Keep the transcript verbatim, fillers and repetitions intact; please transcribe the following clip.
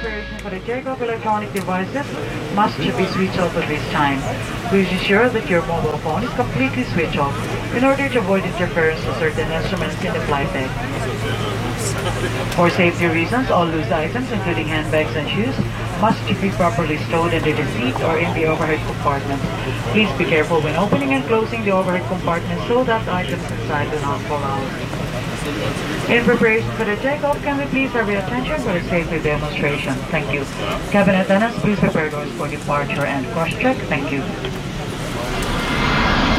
preparation for the takeoff electronic devices must be switched off at this time. Please ensure that your mobile phone is completely switched off in order to avoid interference to certain instruments in the flight deck. For safety reasons, all loose items, including handbags and shoes, must be properly stowed under the seat or in the overhead compartments. Please be careful when opening and closing the overhead compartments so that items inside do not fall out. In preparation for the takeoff, can we please have your attention for the safety demonstration? Thank you. Cabin attendants, please prepare doors for departure and cross-check. Thank you.